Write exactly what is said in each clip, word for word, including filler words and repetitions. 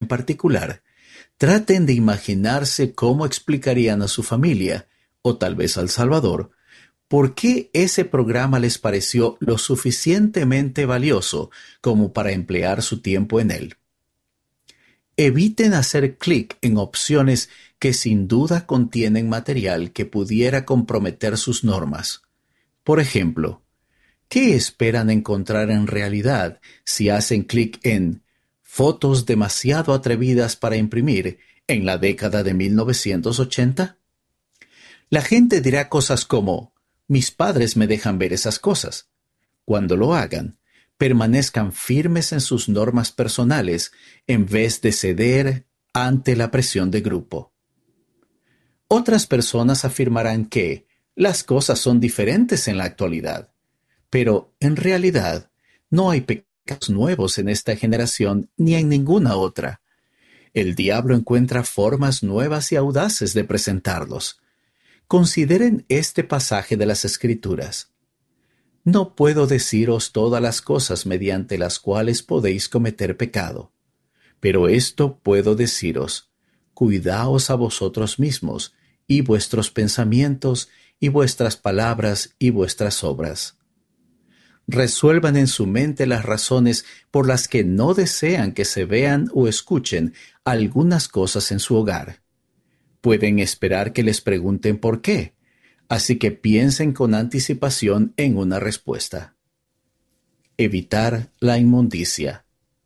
particular, traten de imaginarse cómo explicarían a su familia, o tal vez al Salvador, por qué ese programa les pareció lo suficientemente valioso como para emplear su tiempo en él. Eviten hacer clic en opciones que sin duda contienen material que pudiera comprometer sus normas. Por ejemplo, ¿qué esperan encontrar en realidad si hacen clic en fotos demasiado atrevidas para imprimir en la década de mil novecientos ochenta? La gente dirá cosas como, mis padres me dejan ver esas cosas. Cuando lo hagan, permanezcan firmes en sus normas personales en vez de ceder ante la presión de grupo. Otras personas afirmarán que las cosas son diferentes en la actualidad, pero en realidad no hay pecados nuevos en esta generación ni en ninguna otra. El diablo encuentra formas nuevas y audaces de presentarlos. Consideren este pasaje de las Escrituras. No puedo deciros todas las cosas mediante las cuales podéis cometer pecado, pero esto puedo deciros: cuidaos a vosotros mismos, y vuestros pensamientos, y vuestras palabras, y vuestras obras. Resuelvan en su mente las razones por las que no desean que se vean o escuchen algunas cosas en su hogar. Pueden esperar que les pregunten por qué, así que piensen con anticipación en una respuesta. Evitar la inmundicia.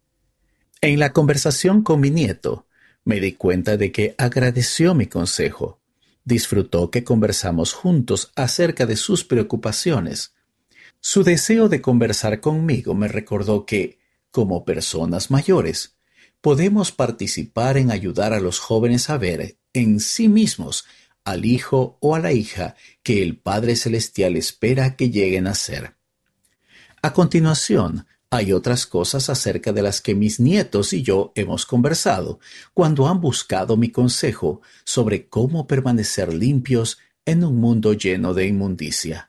En la conversación con mi nieto, me di cuenta de que agradeció mi consejo. Disfrutó que conversamos juntos acerca de sus preocupaciones. Su deseo de conversar conmigo me recordó que, como personas mayores, podemos participar en ayudar a los jóvenes a ver en sí mismos al hijo o a la hija que el Padre Celestial espera que lleguen a ser. A continuación, hay otras cosas acerca de las que mis nietos y yo hemos conversado cuando han buscado mi consejo sobre cómo permanecer limpios en un mundo lleno de inmundicia.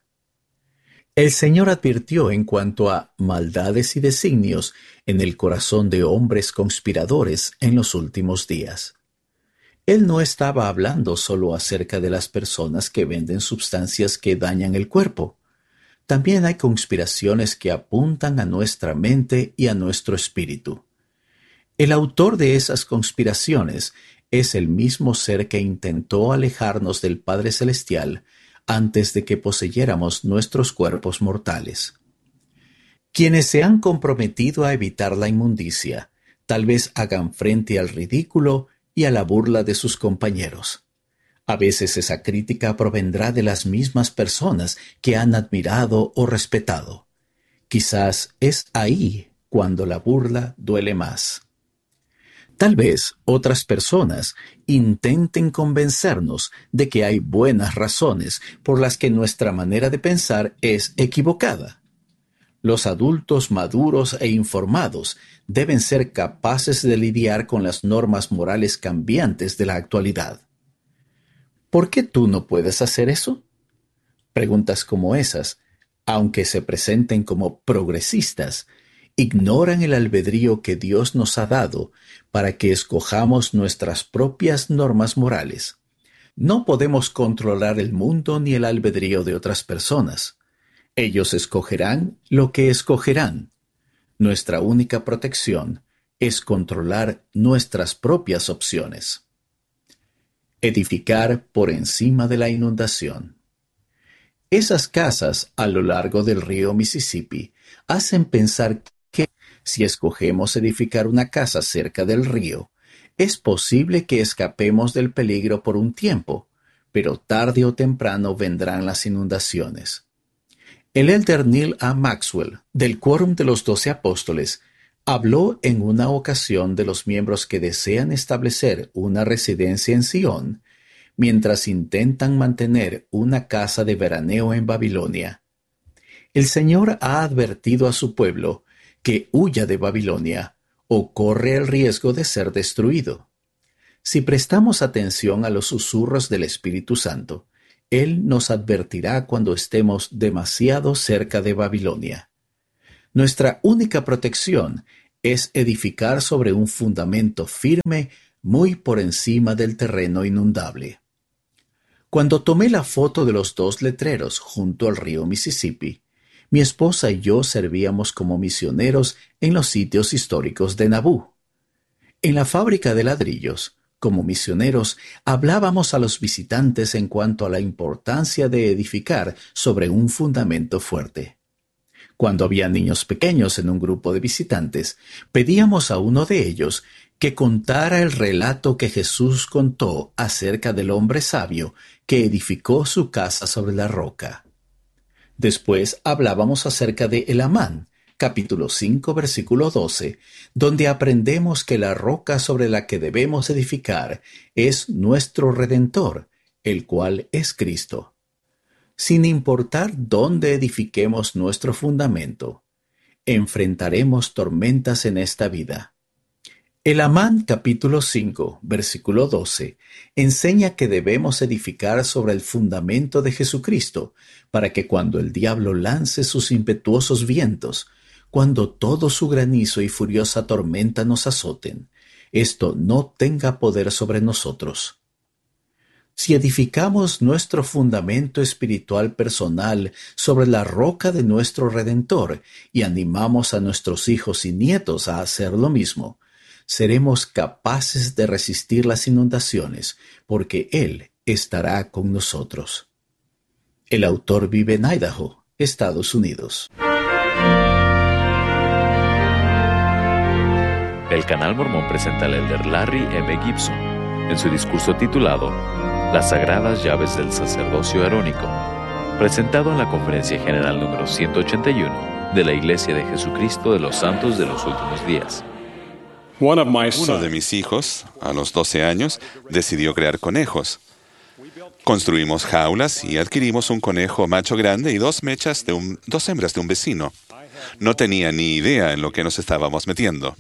El Señor advirtió en cuanto a maldades y designios en el corazón de hombres conspiradores en los últimos días. Él no estaba hablando solo acerca de las personas que venden sustancias que dañan el cuerpo. También hay conspiraciones que apuntan a nuestra mente y a nuestro espíritu. El autor de esas conspiraciones es el mismo ser que intentó alejarnos del Padre Celestial antes de que poseyéramos nuestros cuerpos mortales. Quienes se han comprometido a evitar la inmundicia, tal vez hagan frente al ridículo y a la burla de sus compañeros. A veces esa crítica provendrá de las mismas personas que han admirado o respetado. Quizás es ahí cuando la burla duele más. Tal vez otras personas intenten convencernos de que hay buenas razones por las que nuestra manera de pensar es equivocada. Los adultos maduros e informados deben ser capaces de lidiar con las normas morales cambiantes de la actualidad. ¿Por qué tú no puedes hacer eso? Preguntas como esas, aunque se presenten como progresistas, ignoran el albedrío que Dios nos ha dado para que escojamos nuestras propias normas morales. No podemos controlar el mundo ni el albedrío de otras personas. Ellos escogerán lo que escogerán. Nuestra única protección es controlar nuestras propias opciones. Edificar por encima de la inundación. Esas casas a lo largo del río Mississippi hacen pensar que, si escogemos edificar una casa cerca del río, es posible que escapemos del peligro por un tiempo, pero tarde o temprano vendrán las inundaciones. El elder Neil A. Maxwell, del Quórum de los Doce Apóstoles, habló en una ocasión de los miembros que desean establecer una residencia en Sion, mientras intentan mantener una casa de veraneo en Babilonia. El Señor ha advertido a su pueblo que huya de Babilonia o corre el riesgo de ser destruido. Si prestamos atención a los susurros del Espíritu Santo, Él nos advertirá cuando estemos demasiado cerca de Babilonia. Nuestra única protección es edificar sobre un fundamento firme muy por encima del terreno inundable. Cuando tomé la foto de los dos letreros junto al río Mississippi, mi esposa y yo servíamos como misioneros en los sitios históricos de Nabú. En la fábrica de ladrillos, como misioneros, hablábamos a los visitantes en cuanto a la importancia de edificar sobre un fundamento fuerte. Cuando había niños pequeños en un grupo de visitantes, pedíamos a uno de ellos que contara el relato que Jesús contó acerca del hombre sabio que edificó su casa sobre la roca. Después hablábamos acerca de Elamán, capítulo cinco, versículo doce, donde aprendemos que la roca sobre la que debemos edificar es nuestro Redentor, el cual es Cristo. Sin importar dónde edifiquemos nuestro fundamento, enfrentaremos tormentas en esta vida. Elamán capítulo cinco, versículo doce, enseña que debemos edificar sobre el fundamento de Jesucristo, para que cuando el diablo lance sus impetuosos vientos, cuando todo su granizo y furiosa tormenta nos azoten, esto no tenga poder sobre nosotros. Si edificamos nuestro fundamento espiritual personal sobre la roca de nuestro Redentor y animamos a nuestros hijos y nietos a hacer lo mismo, seremos capaces de resistir las inundaciones, porque Él estará con nosotros. El autor vive en Idaho, Estados Unidos. El Canal Mormón presenta al elder Larry M. Gibson en su discurso titulado Las Sagradas Llaves del Sacerdocio Arónico, presentado en la Conferencia General número ciento ochenta y uno de la Iglesia de Jesucristo de los Santos de los Últimos Días. Uno de mis hijos, a los doce años, decidió crear conejos. Construimos jaulas y adquirimos un conejo macho grande y dos mechas de un, dos hembras de un vecino. No tenía ni idea en lo que nos estábamos metiendo.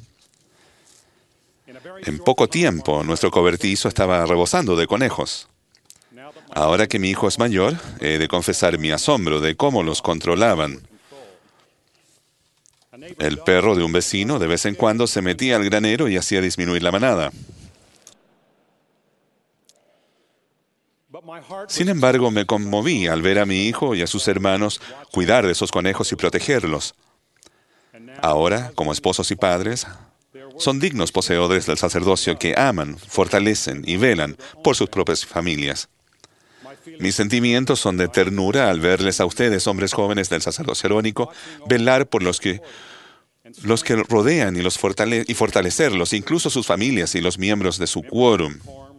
En poco tiempo, nuestro cobertizo estaba rebosando de conejos. Ahora que mi hijo es mayor, he de confesar mi asombro de cómo los controlaban. El perro de un vecino de vez en cuando se metía al granero y hacía disminuir la manada. Sin embargo, me conmoví al ver a mi hijo y a sus hermanos cuidar de esos conejos y protegerlos. Ahora, como esposos y padres, son dignos poseedores del sacerdocio que aman, fortalecen y velan por sus propias familias. Mis sentimientos son de ternura al verles a ustedes, hombres jóvenes del sacerdocio arónico, velar por los que, los que rodean y, los fortale- y fortalecerlos, incluso sus familias y los miembros de su quórum,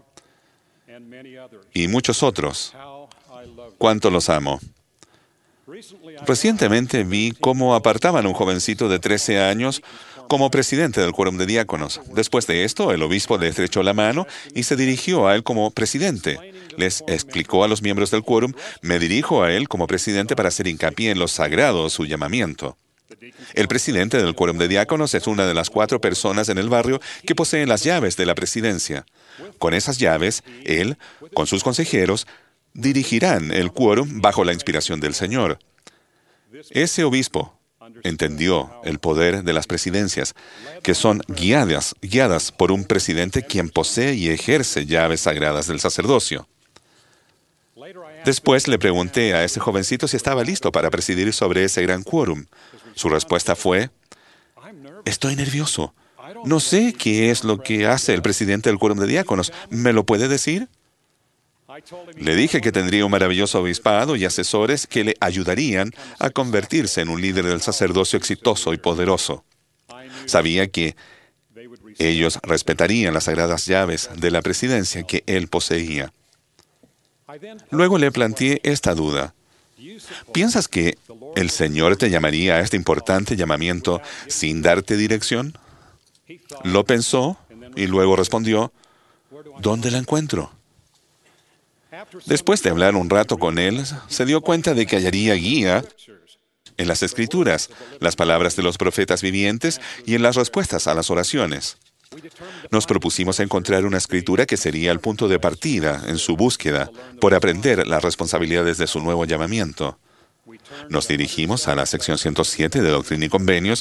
y muchos otros. Cuánto los amo. Recientemente vi cómo apartaban a un jovencito de trece años como presidente del quórum de diáconos. Después de esto, el obispo le estrechó la mano y se dirigió a él como presidente. Les explicó a los miembros del quórum: me dirijo a él como presidente para hacer hincapié en lo sagrado de su llamamiento. El presidente del quórum de diáconos es una de las cuatro personas en el barrio que poseen las llaves de la presidencia. Con esas llaves, él, con sus consejeros, dirigirán el quórum bajo la inspiración del Señor. Ese obispo entendió el poder de las presidencias, que son guiadas, guiadas por un presidente quien posee y ejerce llaves sagradas del sacerdocio. Después le pregunté a ese jovencito si estaba listo para presidir sobre ese gran quórum. Su respuesta fue: estoy nervioso. No sé qué es lo que hace el presidente del quórum de diáconos. ¿Me lo puede decir? Le dije que tendría un maravilloso obispado y asesores que le ayudarían a convertirse en un líder del sacerdocio exitoso y poderoso. Sabía que ellos respetarían las sagradas llaves de la presidencia que él poseía. Luego le planteé esta duda: ¿piensas que el Señor te llamaría a este importante llamamiento sin darte dirección? Lo pensó y luego respondió: ¿dónde la encuentro? Después de hablar un rato con él, se dio cuenta de que hallaría guía en las Escrituras, las palabras de los profetas vivientes y en las respuestas a las oraciones. Nos propusimos encontrar una escritura que sería el punto de partida en su búsqueda por aprender las responsabilidades de su nuevo llamamiento. Nos dirigimos a la sección ciento siete de Doctrina y Convenios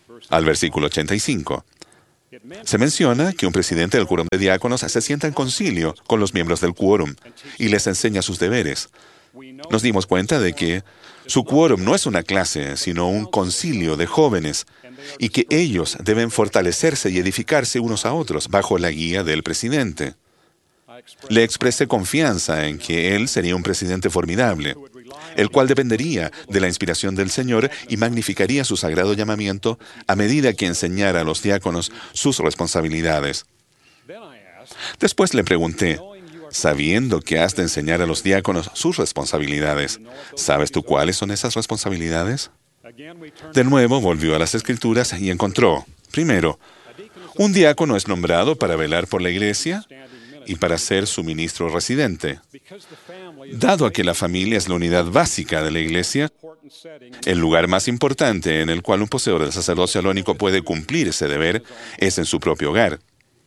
al versículo ochenta y cinco. Se menciona que un presidente del quórum de diáconos se sienta en concilio con los miembros del quórum y les enseña sus deberes. Nos dimos cuenta de que su quórum no es una clase, sino un concilio de jóvenes, y que ellos deben fortalecerse y edificarse unos a otros bajo la guía del presidente. Le expresé confianza en que él sería un presidente formidable, el cual dependería de la inspiración del Señor y magnificaría su sagrado llamamiento a medida que enseñara a los diáconos sus responsabilidades. Después le pregunté, sabiendo que has de enseñar a los diáconos sus responsabilidades, ¿sabes tú cuáles son esas responsabilidades? De nuevo volvió a las Escrituras y encontró, primero, un diácono es nombrado para velar por la iglesia y para ser su ministro residente. Dado a que la familia es la unidad básica de la iglesia, el lugar más importante en el cual un poseedor del sacerdocio arónico puede cumplir ese deber es en su propio hogar.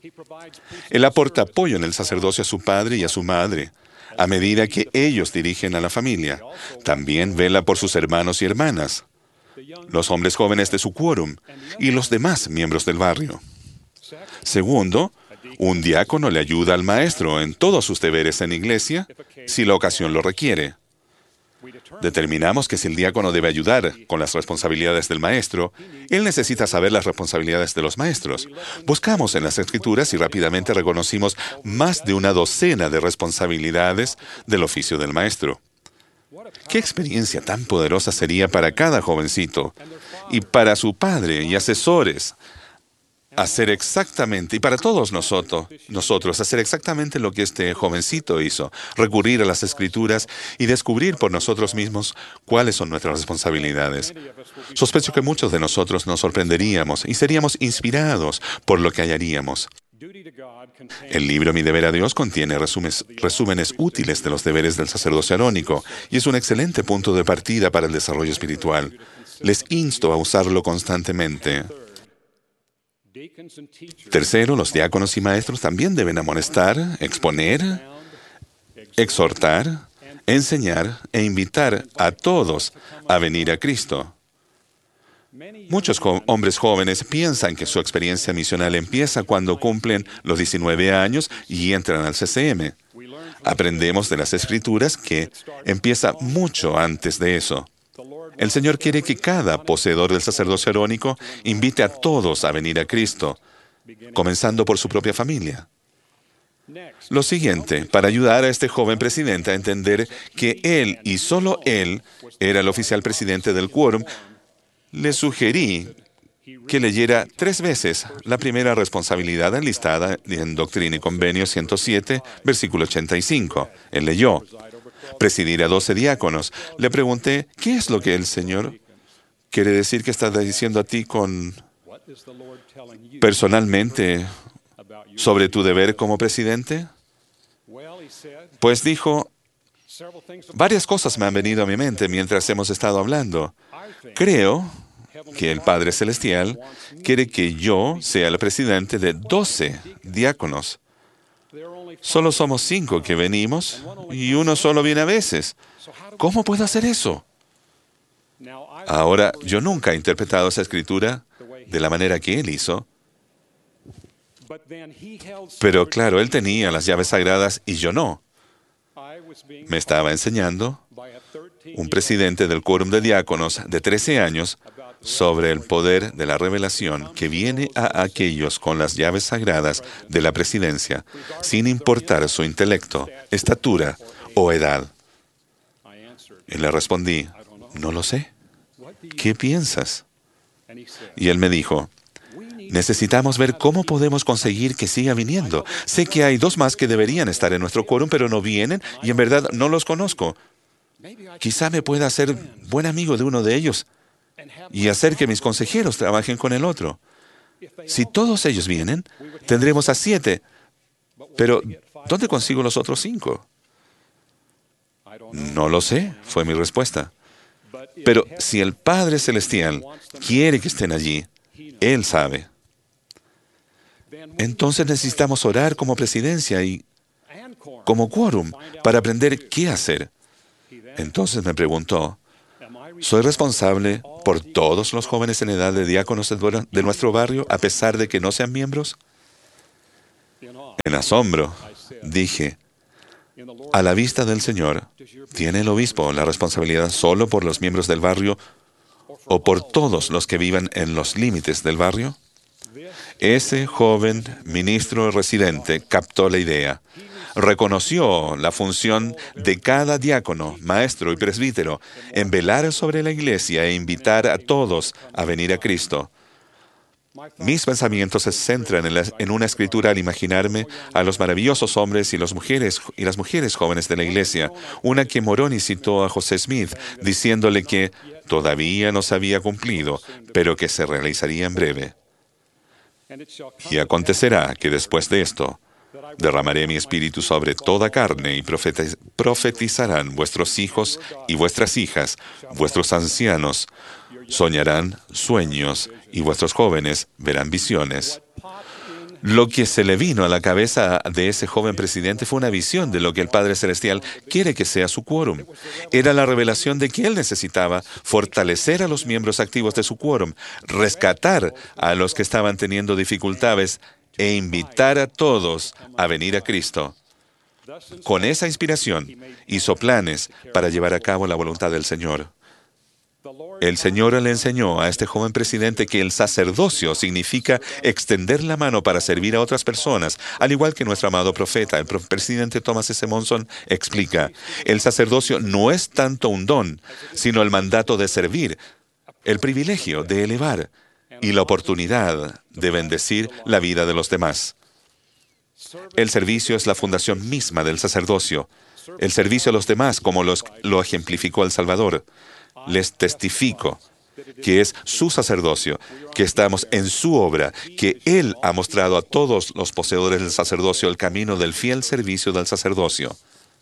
Él aporta apoyo en el sacerdocio a su padre y a su madre, a medida que ellos dirigen a la familia. También vela por sus hermanos y hermanas, los hombres jóvenes de su quórum y los demás miembros del barrio. Segundo, un diácono le ayuda al maestro en todos sus deberes en iglesia, si la ocasión lo requiere. Determinamos que si el diácono debe ayudar con las responsabilidades del maestro, él necesita saber las responsabilidades de los maestros. Buscamos en las Escrituras y rápidamente reconocimos más de una docena de responsabilidades del oficio del maestro. ¿Qué experiencia tan poderosa sería para cada jovencito y para su padre y asesores hacer exactamente, y para todos nosotros, nosotros, hacer exactamente lo que este jovencito hizo, recurrir a las Escrituras y descubrir por nosotros mismos cuáles son nuestras responsabilidades? Sospecho que muchos de nosotros nos sorprenderíamos y seríamos inspirados por lo que hallaríamos. El libro Mi deber a Dios contiene resúmenes, resúmenes útiles de los deberes del sacerdocio arónico y es un excelente punto de partida para el desarrollo espiritual. Les insto a usarlo constantemente. Tercero, los diáconos y maestros también deben amonestar, exponer, exhortar, enseñar e invitar a todos a venir a Cristo. Muchos jo- hombres jóvenes piensan que su experiencia misional empieza cuando cumplen los diecinueve años y entran al C C M. Aprendemos de las Escrituras que empieza mucho antes de eso. El Señor quiere que cada poseedor del sacerdocio arónico invite a todos a venir a Cristo, comenzando por su propia familia. Lo siguiente, para ayudar a este joven presidente a entender que él y solo él era el oficial presidente del quórum, le sugerí que leyera tres veces la primera responsabilidad enlistada en Doctrina y Convenio ciento siete, versículo ochenta y cinco. Él leyó, presidir a doce diáconos. Le pregunté, ¿qué es lo que el Señor quiere decir que está diciendo a ti con personalmente sobre tu deber como presidente? Pues dijo, varias cosas me han venido a mi mente mientras hemos estado hablando. Creo que el Padre Celestial quiere que yo sea el presidente de doce diáconos. Solo somos cinco que venimos y uno solo viene a veces. ¿Cómo puedo hacer eso? Ahora, yo nunca he interpretado esa escritura de la manera que él hizo. Pero claro, él tenía las llaves sagradas y yo no. Me estaba enseñando un presidente del quórum de diáconos de trece años sobre el poder de la revelación que viene a aquellos con las llaves sagradas de la presidencia, sin importar su intelecto, estatura o edad. Y le respondí, no lo sé. ¿Qué piensas? Y él me dijo, necesitamos ver cómo podemos conseguir que siga viniendo. Sé que hay dos más que deberían estar en nuestro quórum, pero no vienen y en verdad no los conozco. Quizá me pueda hacer buen amigo de uno de ellos y hacer que mis consejeros trabajen con el otro. Si todos ellos vienen, tendremos a siete. Pero, ¿dónde consigo los otros cinco? No lo sé, fue mi respuesta. Pero si el Padre Celestial quiere que estén allí, Él sabe. Entonces necesitamos orar como presidencia y como quórum para aprender qué hacer. Entonces me preguntó, Soy responsable por todos los jóvenes en edad de diáconos de de nuestro barrio, a pesar de que no sean miembros. En asombro, dije, a la vista del Señor, ¿tiene el obispo la responsabilidad solo por los miembros del barrio o por todos los que vivan en los límites del barrio? Ese joven ministro residente captó la idea. Reconoció la función de cada diácono, maestro y presbítero en velar sobre la iglesia e invitar a todos a venir a Cristo. Mis pensamientos se centran en, la, en una escritura al imaginarme a los maravillosos hombres y, los mujeres, y las mujeres jóvenes de la iglesia, una que Moroni citó a José Smith, diciéndole que todavía no se había cumplido, pero que se realizaría en breve. Y acontecerá que después de esto, derramaré mi espíritu sobre toda carne y profetiz- profetizarán vuestros hijos y vuestras hijas, vuestros ancianos soñarán sueños y vuestros jóvenes verán visiones. Lo que se le vino a la cabeza de ese joven presidente fue una visión de lo que el Padre Celestial quiere que sea su quórum. Era la revelación de que él necesitaba fortalecer a los miembros activos de su quórum, rescatar a los que estaban teniendo dificultades e invitar a todos a venir a Cristo. Con esa inspiración, hizo planes para llevar a cabo la voluntad del Señor. El Señor le enseñó a este joven presidente que el sacerdocio significa extender la mano para servir a otras personas, al igual que nuestro amado profeta, el presidente Thomas S. Monson, explica. El sacerdocio no es tanto un don, sino el mandato de servir, el privilegio de elevar y la oportunidad de bendecir la vida de los demás. El servicio es la fundación misma del sacerdocio. El servicio a los demás, como los, lo ejemplificó el Salvador. Les testifico que es su sacerdocio, que estamos en su obra, que Él ha mostrado a todos los poseedores del sacerdocio el camino del fiel servicio del sacerdocio.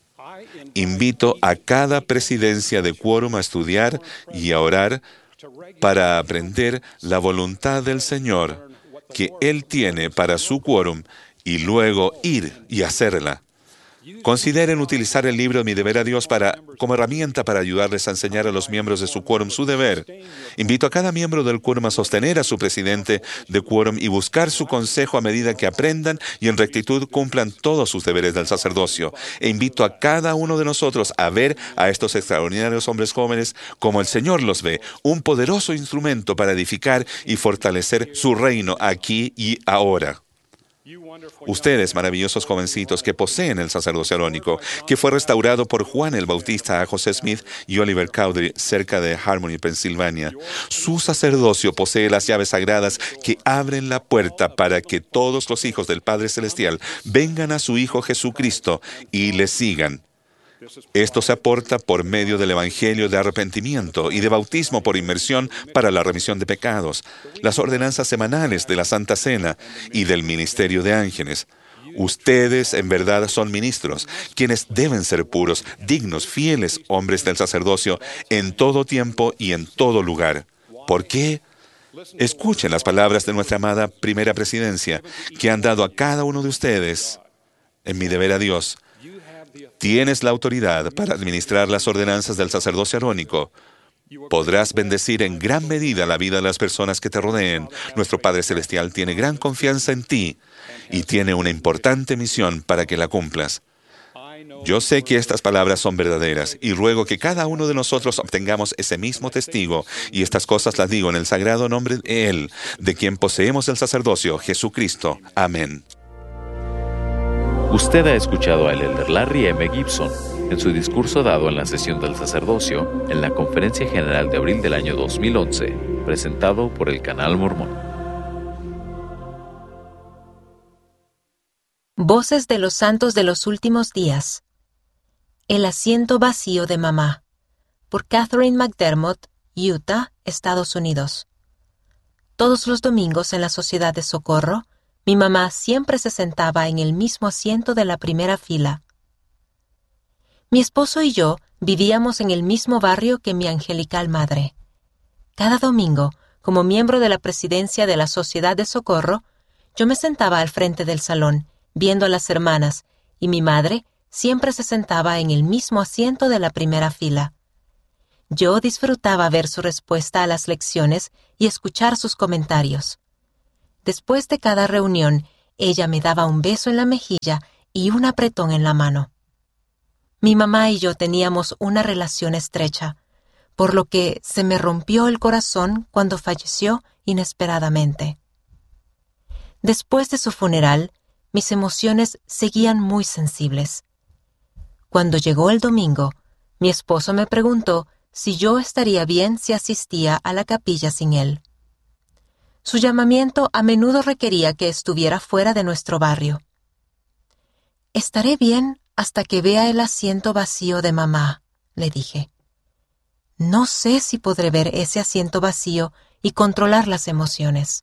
Invito a cada presidencia de quórum a estudiar y a orar para aprender la voluntad del Señor que Él tiene para su quórum y luego ir y hacerla. Consideren utilizar el libro Mi deber a Dios para, como herramienta para ayudarles a enseñar a los miembros de su quórum su deber. Invito a cada miembro del quórum a sostener a su presidente de quórum y buscar su consejo a medida que aprendan y en rectitud cumplan todos sus deberes del sacerdocio. E invito a cada uno de nosotros a ver a estos extraordinarios hombres jóvenes como el Señor los ve, un poderoso instrumento para edificar y fortalecer su reino aquí y ahora. Ustedes, maravillosos jovencitos que poseen el sacerdocio arónico, que fue restaurado por Juan el Bautista a José Smith y Oliver Cowdery cerca de Harmony, Pensilvania. Su sacerdocio posee las llaves sagradas que abren la puerta para que todos los hijos del Padre Celestial vengan a su Hijo Jesucristo y le sigan. Esto se aporta por medio del Evangelio de arrepentimiento y de bautismo por inmersión para la remisión de pecados, las ordenanzas semanales de la Santa Cena y del ministerio de ángeles. Ustedes en verdad son ministros, quienes deben ser puros, dignos, fieles hombres del sacerdocio en todo tiempo y en todo lugar. ¿Por qué? Escuchen las palabras de nuestra amada primera presidencia, que han dado a cada uno de ustedes en mi deber a Dios. Tienes la autoridad para administrar las ordenanzas del sacerdocio arónico. Podrás bendecir en gran medida la vida de las personas que te rodeen. Nuestro Padre Celestial tiene gran confianza en ti y tiene una importante misión para que la cumplas. Yo sé que estas palabras son verdaderas y ruego que cada uno de nosotros obtengamos ese mismo testigo, y estas cosas las digo en el sagrado nombre de Él, de quien poseemos el sacerdocio, Jesucristo. Amén. Usted ha escuchado al elder Larry M. Gibson en su discurso dado en la sesión del sacerdocio en la Conferencia General de abril del año dos mil once, presentado por el Canal Mormón. Voces de los Santos de los Últimos Días. El asiento vacío de mamá, por Catherine McDermott, Utah, Estados Unidos. Todos los domingos en la Sociedad de Socorro, mi mamá siempre se sentaba en el mismo asiento de la primera fila. Mi esposo y yo vivíamos en el mismo barrio que mi angelical madre. Cada domingo, como miembro de la presidencia de la Sociedad de Socorro, yo me sentaba al frente del salón, viendo a las hermanas, y mi madre siempre se sentaba en el mismo asiento de la primera fila. Yo disfrutaba ver su respuesta a las lecciones y escuchar sus comentarios. Después de cada reunión, ella me daba un beso en la mejilla y un apretón en la mano. Mi mamá y yo teníamos una relación estrecha, por lo que se me rompió el corazón cuando falleció inesperadamente. Después de su funeral, mis emociones seguían muy sensibles. Cuando llegó el domingo, mi esposo me preguntó si yo estaría bien si asistía a la capilla sin él. Su llamamiento a menudo requería que estuviera fuera de nuestro barrio. «Estaré bien hasta que vea el asiento vacío de mamá», le dije. «No sé si podré ver ese asiento vacío y controlar las emociones».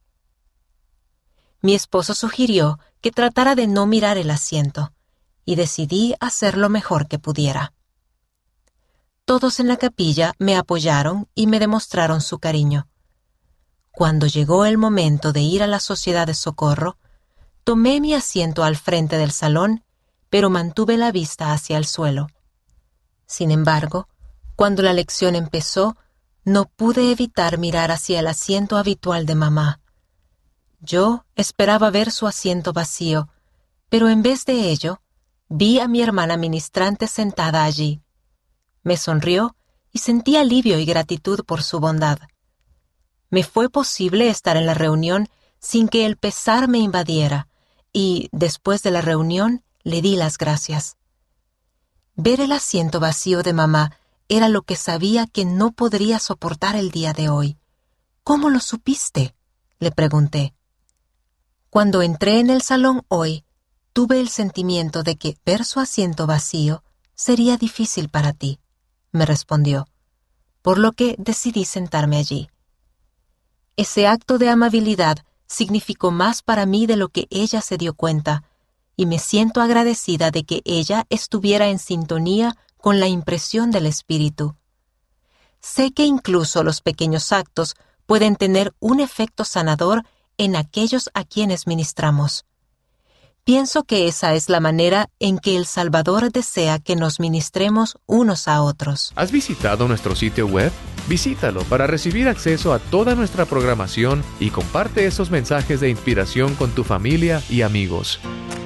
Mi esposo sugirió que tratara de no mirar el asiento, y decidí hacer lo mejor que pudiera. Todos en la capilla me apoyaron y me demostraron su cariño. Cuando llegó el momento de ir a la Sociedad de Socorro, tomé mi asiento al frente del salón, pero mantuve la vista hacia el suelo. Sin embargo, cuando la lección empezó, no pude evitar mirar hacia el asiento habitual de mamá. Yo esperaba ver su asiento vacío, pero en vez de ello, vi a mi hermana ministrante sentada allí. Me sonrió y sentí alivio y gratitud por su bondad. Me fue posible estar en la reunión sin que el pesar me invadiera, y, después de la reunión, le di las gracias. Ver el asiento vacío de mamá era lo que sabía que no podría soportar el día de hoy. «¿Cómo lo supiste?», le pregunté. Cuando entré en el salón hoy, tuve el sentimiento de que ver su asiento vacío sería difícil para ti, me respondió, por lo que decidí sentarme allí. Ese acto de amabilidad significó más para mí de lo que ella se dio cuenta, y me siento agradecida de que ella estuviera en sintonía con la impresión del Espíritu. Sé que incluso los pequeños actos pueden tener un efecto sanador en aquellos a quienes ministramos. Pienso que esa es la manera en que el Salvador desea que nos ministremos unos a otros. ¿Has visitado nuestro sitio web? Visítalo para recibir acceso a toda nuestra programación y comparte esos mensajes de inspiración con tu familia y amigos.